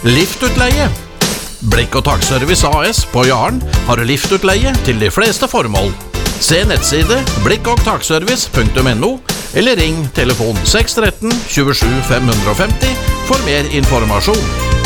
Liftutleie. Blikk og takservice AS på Jaren har liftutleie til de fleste formål. Se nettside blikkogtakservice.no eller ring telefon 613 27 550 for mer informasjon.